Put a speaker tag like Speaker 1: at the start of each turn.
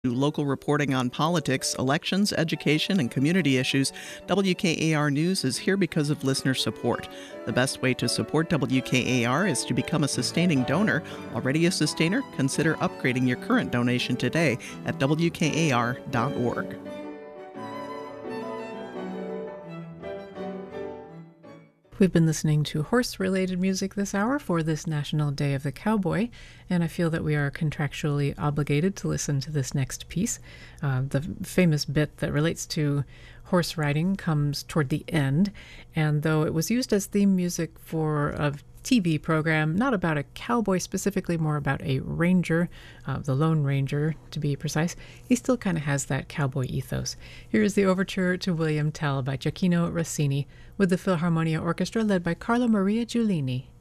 Speaker 1: Local reporting on politics, elections, education, and community issues, WKAR News is here because of listener support. The best way to support WKAR is to become a sustaining donor. Already a sustainer? Consider upgrading your current donation today at WKAR.org.
Speaker 2: We've been listening to horse-related music this hour for this National Day of the Cowboy, and I feel that we are contractually obligated to listen to this next piece. The famous bit that relates to horse riding comes toward the end, and though it was used as theme music for a TV program, not about a cowboy specifically, more about a ranger, the Lone Ranger to be precise, he still kind of has that cowboy ethos. Here is the overture to William Tell by Gioacchino Rossini with the Philharmonia Orchestra led by Carlo Maria Giulini.